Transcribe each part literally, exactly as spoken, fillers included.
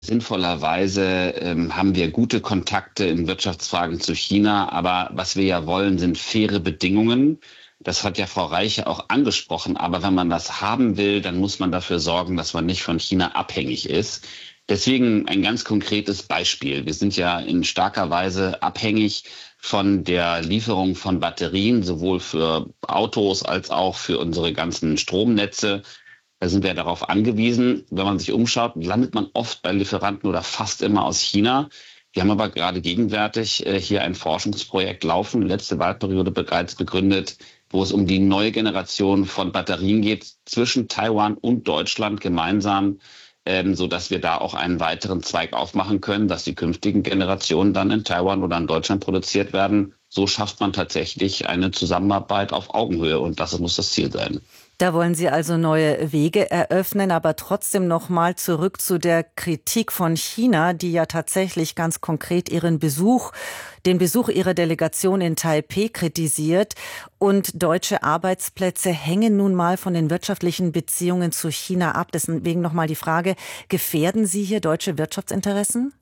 Sinnvollerweise ähm, haben wir gute Kontakte in Wirtschaftsfragen zu China, aber was wir ja wollen, sind faire Bedingungen. Das hat ja Frau Reiche auch angesprochen, aber wenn man das haben will, dann muss man dafür sorgen, dass man nicht von China abhängig ist. Deswegen ein ganz konkretes Beispiel. Wir sind ja in starker Weise abhängig von der Lieferung von Batterien, sowohl für Autos als auch für unsere ganzen Stromnetze. Da sind wir darauf angewiesen. Wenn man sich umschaut, landet man oft bei Lieferanten oder fast immer aus China. Wir haben aber gerade gegenwärtig äh, hier ein Forschungsprojekt laufen, letzte Wahlperiode bereits begründet, wo es um die neue Generation von Batterien geht, zwischen Taiwan und Deutschland gemeinsam, ähm, so dass wir da auch einen weiteren Zweig aufmachen können, dass die künftigen Generationen dann in Taiwan oder in Deutschland produziert werden. So schafft man tatsächlich eine Zusammenarbeit auf Augenhöhe und das muss das Ziel sein. Da wollen Sie also neue Wege eröffnen, aber trotzdem noch mal zurück zu der Kritik von China, die ja tatsächlich ganz konkret Ihren Besuch, den Besuch Ihrer Delegation in Taipeh kritisiert. Und deutsche Arbeitsplätze hängen nun mal von den wirtschaftlichen Beziehungen zu China ab. Deswegen noch mal die Frage, gefährden Sie hier deutsche Wirtschaftsinteressen?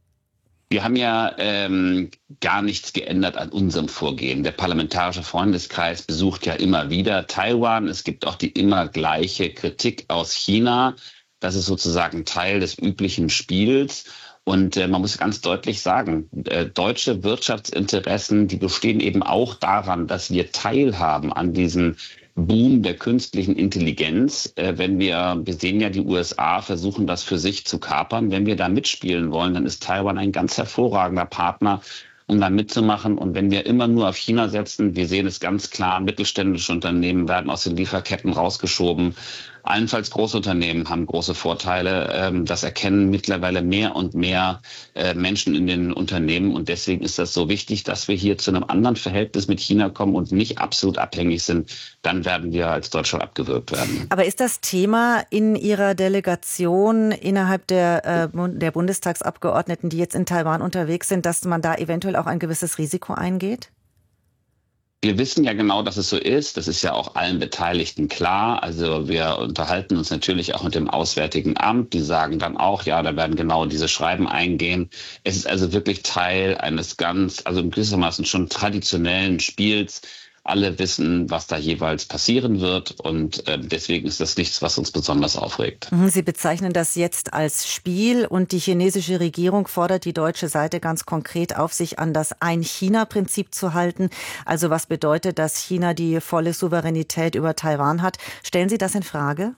Wir haben ja ähm, gar nichts geändert an unserem Vorgehen. Der Parlamentarische Freundeskreis besucht ja immer wieder Taiwan. Es gibt auch die immer gleiche Kritik aus China. Das ist sozusagen Teil des üblichen Spiels. Und äh, man muss ganz deutlich sagen, äh, deutsche Wirtschaftsinteressen, die bestehen eben auch daran, dass wir teilhaben an diesen Boom der künstlichen Intelligenz. Äh, wenn wir, wir sehen ja, die U S A versuchen das für sich zu kapern. Wenn wir da mitspielen wollen, dann ist Taiwan ein ganz hervorragender Partner, um da mitzumachen. Und wenn wir immer nur auf China setzen, wir sehen es ganz klar, mittelständische Unternehmen werden aus den Lieferketten rausgeschoben. Allenfalls Großunternehmen haben große Vorteile. Das erkennen mittlerweile mehr und mehr Menschen in den Unternehmen. Und deswegen ist das so wichtig, dass wir hier zu einem anderen Verhältnis mit China kommen und nicht absolut abhängig sind. Dann werden wir als Deutschland abgewürgt werden. Aber ist das Thema in Ihrer Delegation innerhalb der, äh, der Bundestagsabgeordneten, die jetzt in Taiwan unterwegs sind, dass man da eventuell auch ein gewisses Risiko eingeht? Wir wissen ja genau, dass es so ist. Das ist ja auch allen Beteiligten klar. Also wir unterhalten uns natürlich auch mit dem Auswärtigen Amt. Die sagen dann auch, ja, da werden genau diese Schreiben eingehen. Es ist also wirklich Teil eines ganz, also gewissermaßen schon traditionellen Spiels. Alle wissen, was da jeweils passieren wird und äh, deswegen ist das nichts, was uns besonders aufregt. Sie bezeichnen das jetzt als Spiel und die chinesische Regierung fordert die deutsche Seite ganz konkret auf, sich an das Ein-China-Prinzip zu halten. Also was bedeutet, dass China die volle Souveränität über Taiwan hat? Stellen Sie das in Frage?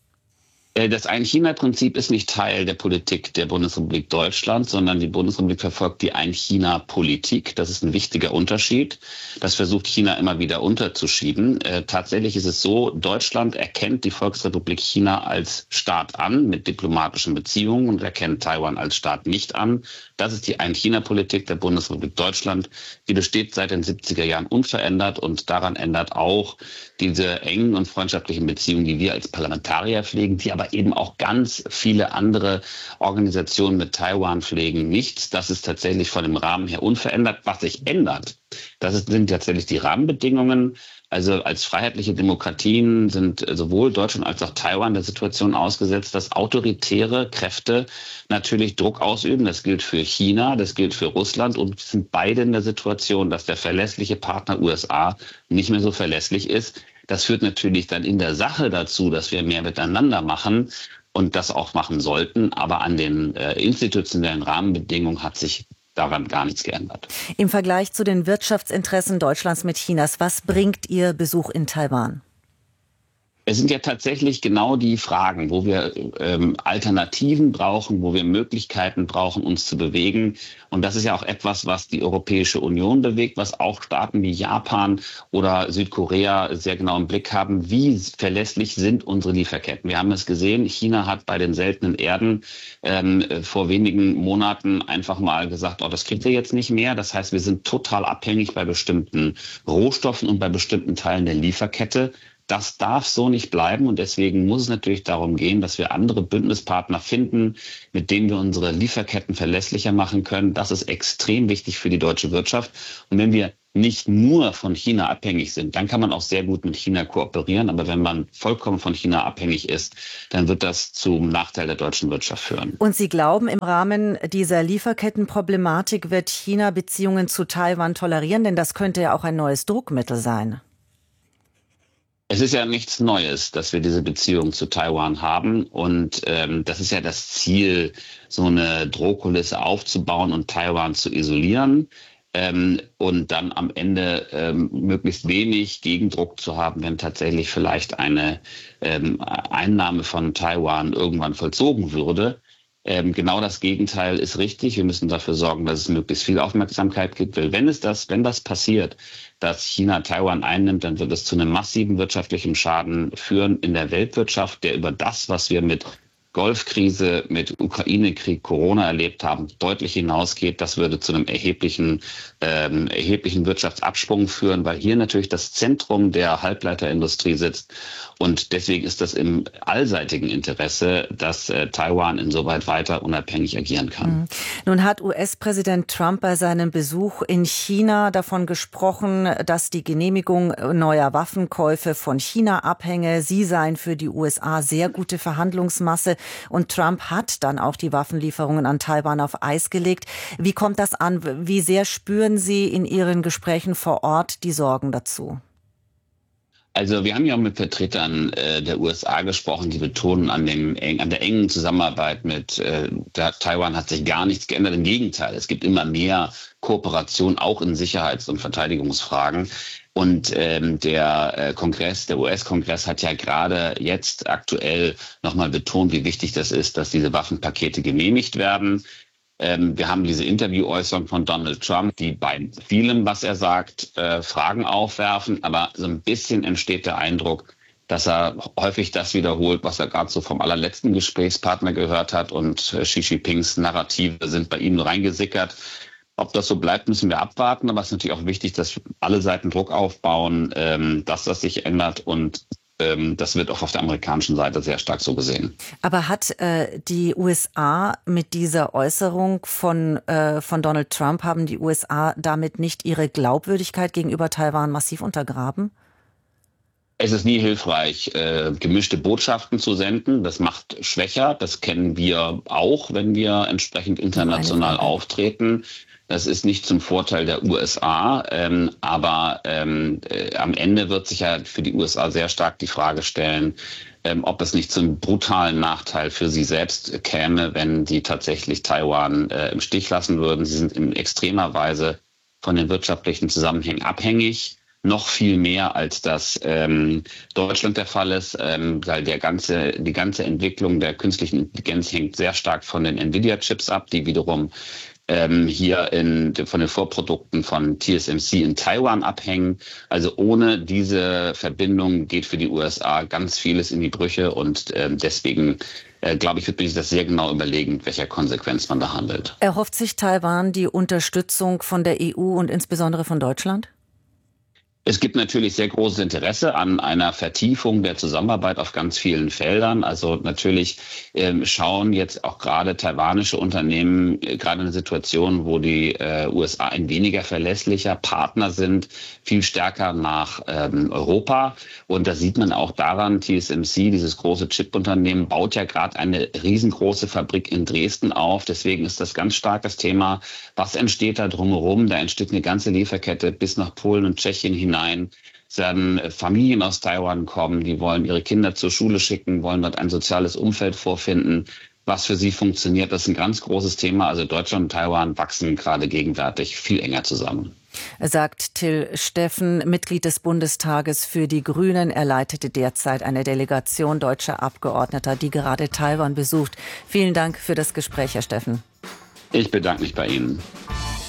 Das Ein-China-Prinzip ist nicht Teil der Politik der Bundesrepublik Deutschland, sondern die Bundesrepublik verfolgt die Ein-China-Politik. Das ist ein wichtiger Unterschied. Das versucht China immer wieder unterzuschieben. Äh, tatsächlich ist es so, Deutschland erkennt die Volksrepublik China als Staat an mit diplomatischen Beziehungen und erkennt Taiwan als Staat nicht an. Das ist die Ein-China-Politik der Bundesrepublik Deutschland. Die besteht seit den siebziger Jahren unverändert und daran ändert auch diese engen und freundschaftlichen Beziehungen, die wir als Parlamentarier pflegen, die aber eben auch ganz viele andere Organisationen mit Taiwan pflegen, nichts. Das ist tatsächlich von dem Rahmen her unverändert. Was sich ändert, das sind tatsächlich die Rahmenbedingungen. Also als freiheitliche Demokratien sind sowohl Deutschland als auch Taiwan der Situation ausgesetzt, dass autoritäre Kräfte natürlich Druck ausüben. Das gilt für China, das gilt für Russland und sind beide in der Situation, dass der verlässliche Partner U S A nicht mehr so verlässlich ist. Das führt natürlich dann in der Sache dazu, dass wir mehr miteinander machen und das auch machen sollten. Aber an den äh, institutionellen Rahmenbedingungen hat sich daran gar nichts geändert. Im Vergleich zu den Wirtschaftsinteressen Deutschlands mit Chinas, was bringt Ihr Besuch in Taiwan? Es sind ja tatsächlich genau die Fragen, wo wir ähm, Alternativen brauchen, wo wir Möglichkeiten brauchen, uns zu bewegen. Und das ist ja auch etwas, was die Europäische Union bewegt, was auch Staaten wie Japan oder Südkorea sehr genau im Blick haben. Wie verlässlich sind unsere Lieferketten? Wir haben es gesehen, China hat bei den seltenen Erden ähm, vor wenigen Monaten einfach mal gesagt, oh, das kriegt ihr jetzt nicht mehr. Das heißt, wir sind total abhängig bei bestimmten Rohstoffen und bei bestimmten Teilen der Lieferkette. Das darf so nicht bleiben und deswegen muss es natürlich darum gehen, dass wir andere Bündnispartner finden, mit denen wir unsere Lieferketten verlässlicher machen können. Das ist extrem wichtig für die deutsche Wirtschaft. Und wenn wir nicht nur von China abhängig sind, dann kann man auch sehr gut mit China kooperieren. Aber wenn man vollkommen von China abhängig ist, dann wird das zum Nachteil der deutschen Wirtschaft führen. Und Sie glauben, im Rahmen dieser Lieferkettenproblematik wird China Beziehungen zu Taiwan tolerieren? Denn das könnte ja auch ein neues Druckmittel sein. Es ist ja nichts Neues, dass wir diese Beziehung zu Taiwan haben. Und ähm, das ist ja das Ziel, so eine Drohkulisse aufzubauen und Taiwan zu isolieren. Ähm, und dann am Ende ähm, möglichst wenig Gegendruck zu haben, wenn tatsächlich vielleicht eine ähm, Einnahme von Taiwan irgendwann vollzogen würde. Ähm, genau das Gegenteil ist richtig. Wir müssen dafür sorgen, dass es möglichst viel Aufmerksamkeit gibt. Weil wenn es das, wenn das passiert, dass China Taiwan einnimmt, dann wird es zu einem massiven wirtschaftlichen Schaden führen in der Weltwirtschaft, der über das, was wir mit Golfkrise, mit Ukraine-Krieg, Corona erlebt haben, deutlich hinausgeht. Das würde zu einem erheblichen, ähm, erheblichen Wirtschaftsabschwung führen, weil hier natürlich das Zentrum der Halbleiterindustrie sitzt. Und deswegen ist das im allseitigen Interesse, dass äh, Taiwan insoweit weiter unabhängig agieren kann. Mhm. Nun hat U S-Präsident Trump bei seinem Besuch in China davon gesprochen, dass die Genehmigung neuer Waffenkäufe von China abhänge. Sie seien für die U S A sehr gute Verhandlungsmasse. Und Trump hat dann auch die Waffenlieferungen an Taiwan auf Eis gelegt. Wie kommt das an? Wie sehr spüren Sie in Ihren Gesprächen vor Ort die Sorgen dazu? Also wir haben ja auch mit Vertretern äh, der U S A gesprochen, die betonen, an, dem, an der engen Zusammenarbeit mit äh, der Taiwan hat sich gar nichts geändert. Im Gegenteil, es gibt immer mehr Kooperation, auch in Sicherheits- und Verteidigungsfragen. Und ähm, der äh, Kongress, der U S-Kongress hat ja gerade jetzt aktuell nochmal betont, wie wichtig das ist, dass diese Waffenpakete genehmigt werden. Ähm, wir haben diese Interviewäußerung von Donald Trump, die bei vielem, was er sagt, äh, Fragen aufwerfen. Aber so ein bisschen entsteht der Eindruck, dass er häufig das wiederholt, was er gerade so vom allerletzten Gesprächspartner gehört hat. Und äh, Xi Jinpings Narrative sind bei ihm nur reingesickert. Ob das so bleibt, müssen wir abwarten. Aber es ist natürlich auch wichtig, dass alle Seiten Druck aufbauen, ähm, dass das sich ändert. Und ähm, das wird auch auf der amerikanischen Seite sehr stark so gesehen. Aber hat äh, die U S A mit dieser Äußerung von, äh, von Donald Trump, haben die U S A damit nicht ihre Glaubwürdigkeit gegenüber Taiwan massiv untergraben? Es ist nie hilfreich, äh, gemischte Botschaften zu senden. Das macht schwächer. Das kennen wir auch, wenn wir entsprechend international auftreten. Das ist nicht zum Vorteil der U S A, ähm, aber ähm, äh, am Ende wird sich ja für die U S A sehr stark die Frage stellen, ähm, ob es nicht zum brutalen Nachteil für sie selbst käme, wenn die tatsächlich Taiwan äh, im Stich lassen würden. Sie sind in extremer Weise von den wirtschaftlichen Zusammenhängen abhängig. Noch viel mehr, als das ähm, Deutschland der Fall ist, ähm, weil der ganze, die ganze Entwicklung der künstlichen Intelligenz hängt sehr stark von den Nvidia-Chips ab, die wiederum ähm, hier in, von den Vorprodukten von T S M C in Taiwan abhängen. Also ohne diese Verbindung geht für die U S A ganz vieles in die Brüche und ähm, deswegen äh, glaube ich, wird man sich das sehr genau überlegen, mit welcher Konsequenz man da handelt. Erhofft sich Taiwan die Unterstützung von der E U und insbesondere von Deutschland? Es gibt natürlich sehr großes Interesse an einer Vertiefung der Zusammenarbeit auf ganz vielen Feldern. Also natürlich ähm, schauen jetzt auch gerade taiwanische Unternehmen äh, gerade in einer Situation, wo die äh, U S A ein weniger verlässlicher Partner sind, viel stärker nach ähm, Europa. Und das sieht man auch daran, T S M C, dieses große Chip-Unternehmen, baut ja gerade eine riesengroße Fabrik in Dresden auf. Deswegen ist das ganz stark das Thema, was entsteht da drumherum? Da entsteht eine ganze Lieferkette bis nach Polen und Tschechien hinein. Hinein. Es werden Familien aus Taiwan kommen, die wollen ihre Kinder zur Schule schicken, wollen dort ein soziales Umfeld vorfinden, was für sie funktioniert. Das ist ein ganz großes Thema. Also Deutschland und Taiwan wachsen gerade gegenwärtig viel enger zusammen. Sagt Till Steffen, Mitglied des Bundestages für die Grünen. Er leitete derzeit eine Delegation deutscher Abgeordneter, die gerade Taiwan besucht. Vielen Dank für das Gespräch, Herr Steffen. Ich bedanke mich bei Ihnen.